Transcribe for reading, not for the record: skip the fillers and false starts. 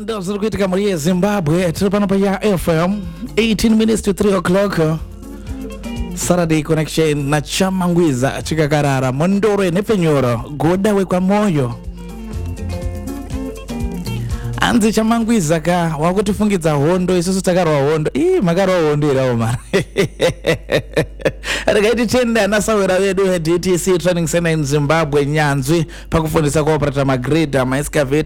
Ndio kuitika muri Zimbabwe tulipana pa ya FM 18 minutes to 3 o'clock Saturday connection na chamangwiza chikakarara mondoro nepenyoro godawe kwa moyo anzi chamangwiza ka wakutifungiza hondo isusu takarwa hondo makarwa hondo irawo mara arikaiti tenda nasawera wedu DTC Training Center in Zimbabwe Nyanzwi pakufundisa kuoperata magrid ama excavator